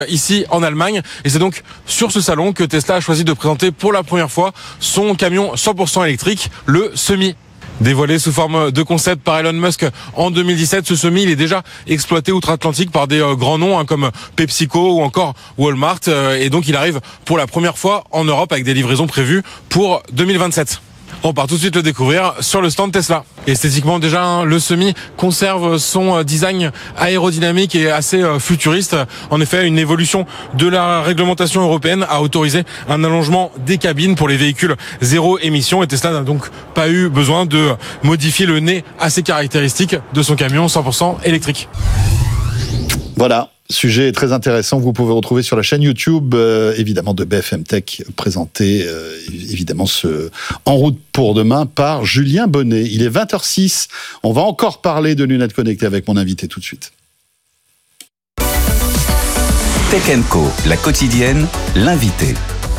ici en Allemagne, et c'est donc sur ce salon que Tesla a choisi de présenter pour la première fois son camion 100% électrique, le Semi. Dévoilé sous forme de concept par Elon Musk en 2017, ce Semi il est déjà exploité outre-Atlantique par des grands noms comme PepsiCo ou encore Walmart, et donc il arrive pour la première fois en Europe avec des livraisons prévues pour 2027. On part tout de suite le découvrir sur le stand Tesla. Esthétiquement déjà, le Semi conserve son design aérodynamique et assez futuriste. En effet, une évolution de la réglementation européenne a autorisé un allongement des cabines pour les véhicules zéro émission, et Tesla n'a donc pas eu besoin de modifier le nez assez caractéristique de son camion 100% électrique. Voilà. Sujet très intéressant, vous pouvez retrouver sur la chaîne YouTube, évidemment, de BFM Tech, présenté, évidemment, En route pour demain par Julien Bonnet. Il est 20h06, on va encore parler de lunettes connectées avec mon invité tout de suite. Tech & Co, la quotidienne, l'invité.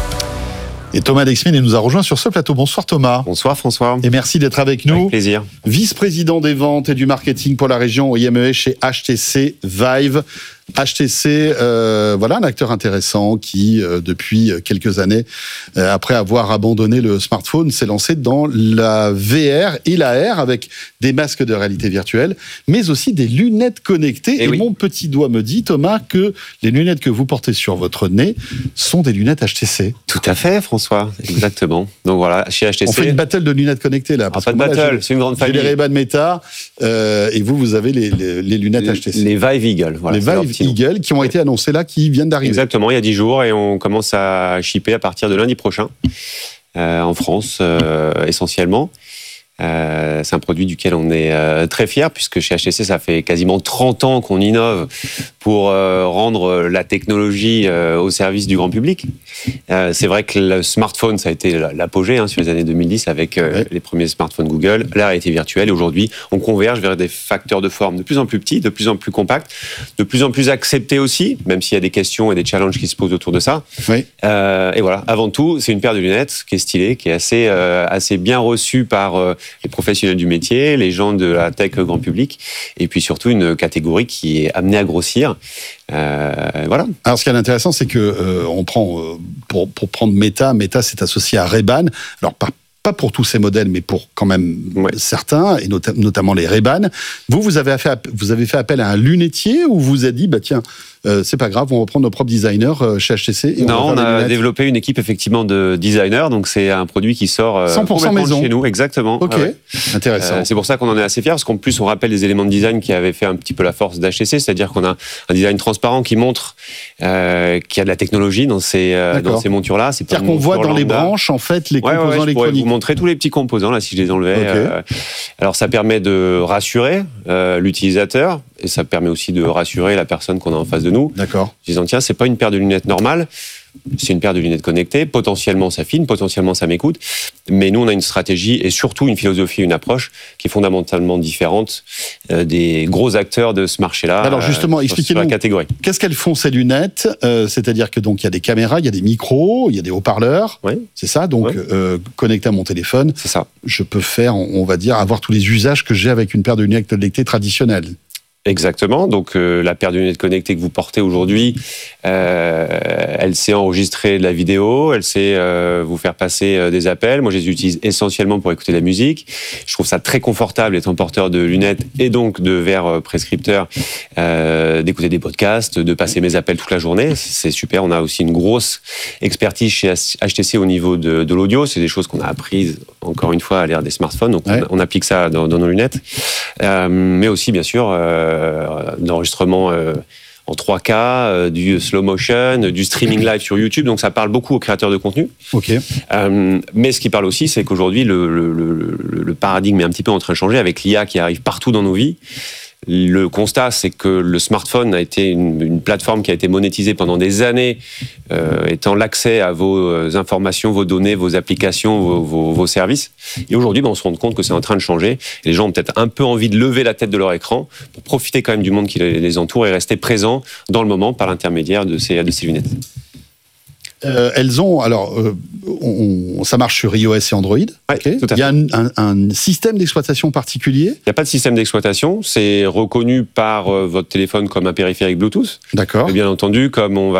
Et Thomas Dexmine nous a rejoint sur ce plateau. Bonsoir Thomas. Bonsoir François. Et merci d'être avec nous. Avec plaisir. Vice-président des ventes et du marketing pour la région IMEA chez HTC Vive. HTC, voilà un acteur intéressant qui, depuis quelques années, après avoir abandonné le smartphone, s'est lancé dans la VR et l'AR avec des masques de réalité virtuelle, mais aussi des lunettes connectées. Et oui. Mon petit doigt me dit, Thomas, que les lunettes que vous portez sur votre nez sont des lunettes HTC. Tout à fait, François. Exactement. Donc voilà, chez HTC... On fait une battle de lunettes connectées, là. Pas de battle, c'est une grande famille. J'ai les Ray-Ban Meta, et vous avez les lunettes HTC. Les Vive Eagle. Voilà, les Vive Eagle qui ont été annoncés là, qui viennent d'arriver. Exactement, il y a 10 jours, et on commence à shipper à partir de lundi prochain, en France, essentiellement. C'est un produit duquel on est très fiers, puisque chez HTC, ça fait quasiment 30 ans qu'on innove pour rendre la technologie au service du grand public. C'est vrai que le smartphone, ça a été l'apogée sur les années 2010 avec les premiers smartphones Google, la réalité virtuelle. Et aujourd'hui, on converge vers des facteurs de forme de plus en plus petits, de plus en plus compacts, de plus en plus acceptés aussi, même s'il y a des questions et des challenges qui se posent autour de ça. Oui. Et voilà, avant tout, c'est une paire de lunettes qui est stylée, qui est assez bien reçue par les professionnels du métier, les gens de la tech grand public, et puis surtout une catégorie qui est amenée à grossir. Voilà. Alors, ce qui est intéressant, c'est que on prend pour prendre Meta c'est associé à Ray-Ban. Alors pas pour tous ces modèles, mais pour quand même certains, et notamment les Ray-Ban. Vous avez fait appel à un lunetier, ou vous avez dit, tiens, c'est pas grave, on va prendre nos propres designers chez HTC. Et on a développé une équipe effectivement de designers, donc c'est un produit qui sort 100% maison chez nous, exactement. Ok, intéressant. C'est pour ça qu'on en est assez fiers, parce qu'en plus on rappelle des éléments de design qui avaient fait un petit peu la force d'HTC, c'est-à-dire qu'on a un design transparent qui montre qu'il y a de la technologie dans ces montures-là. C'est-à-dire qu'on voit dans les branches en fait les composants électroniques. Je pourrais vous montrer tous les petits composants là si je les enlevais. Okay. Alors ça permet de rassurer l'utilisateur, et ça permet aussi de rassurer la personne qu'on a en face de nous. D'accord. En disant, tiens, c'est pas une paire de lunettes normale, c'est une paire de lunettes connectées, potentiellement ça filme, potentiellement ça m'écoute, mais nous on a une stratégie et surtout une philosophie, une approche qui est fondamentalement différente des gros acteurs de ce marché-là. Alors justement, expliquez-nous, qu'est-ce qu'elles font ces lunettes ? C'est-à-dire que donc il y a des caméras, il y a des micros, il y a des haut-parleurs, c'est ça, donc connecté à mon téléphone, c'est ça. Je peux faire, on va dire, avoir tous les usages que j'ai avec une paire de lunettes connectées traditionnelles. Exactement. Donc la paire de lunettes connectées que vous portez aujourd'hui, elle sait enregistrer de la vidéo, elle sait vous faire passer des appels. Moi, je les utilise essentiellement pour écouter de la musique. Je trouve ça très confortable, étant porteur de lunettes et donc de verres prescripteurs, d'écouter des podcasts, de passer mes appels toute la journée. C'est super. On a aussi une grosse expertise chez HTC au niveau de l'audio. C'est des choses qu'on a apprises, encore une fois, à l'ère des smartphones. Donc on applique ça dans nos lunettes. Mais aussi, bien sûr, d'enregistrement en 3K, du slow motion, du streaming live sur YouTube. Donc ça parle beaucoup aux créateurs de contenu. Okay. Mais ce qui parle aussi, c'est qu'aujourd'hui, le paradigme est un petit peu en train de changer avec l'IA qui arrive partout dans nos vies. Le constat, c'est que le smartphone a été une plateforme qui a été monétisée pendant des années, étant l'accès à vos informations, vos données, vos applications, vos services. Et aujourd'hui, on se rend compte que c'est en train de changer. Et les gens ont peut-être un peu envie de lever la tête de leur écran pour profiter quand même du monde qui les entoure et rester présents dans le moment par l'intermédiaire de ces lunettes. Elles ont, alors, ça marche sur iOS et Android. Ouais, okay. Tout à fait. Il y a un système d'exploitation particulier. Il n'y a pas de système d'exploitation. C'est reconnu par votre téléphone comme un périphérique Bluetooth. D'accord. Et bien entendu, comme on va